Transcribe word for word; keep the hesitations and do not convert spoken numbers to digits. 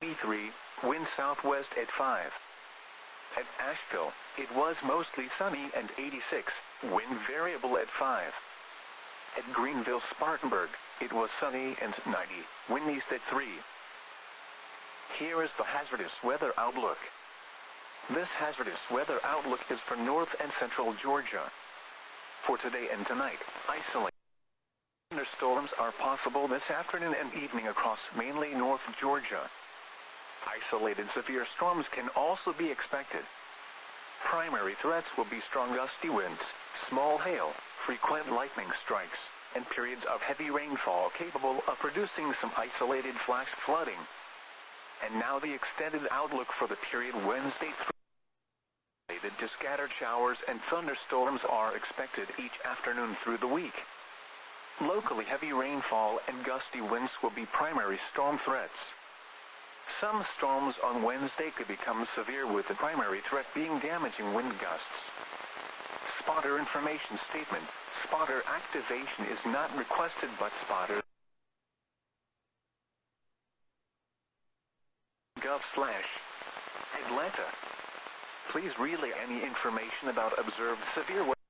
three, wind southwest at five. At Asheville, it was mostly sunny and eighty-six, wind variable at five. At Greenville-Spartanburg, it was sunny and ninety, wind east at three. Here is the hazardous weather outlook. This hazardous weather outlook is for north and central Georgia. For today and tonight, isolated thunderstorms are possible this afternoon and evening across mainly north Georgia. Isolated severe storms can also be expected. Primary threats will be strong gusty winds, small hail, frequent lightning strikes, and periods of heavy rainfall capable of producing some isolated flash flooding. And now the extended outlook for the period Wednesday through related to scattered showers and thunderstorms are expected each afternoon through the week. Locally heavy rainfall and gusty winds will be primary storm threats. Some storms on Wednesday could become severe, with the primary threat being damaging wind gusts. Spotter information statement. Spotter activation is not requested, but spotter gov slash Atlanta. Please relay any information about observed severe weather.